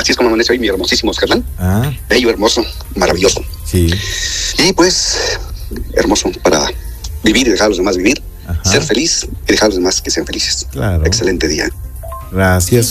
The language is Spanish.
Así es como amanece hoy mi hermosísimo Germán. Bello, hermoso, maravilloso. Sí. Y pues, hermoso para vivir y dejar a los demás vivir. Ser feliz y dejar a los demás que sean felices. Claro. Excelente día. Gracias.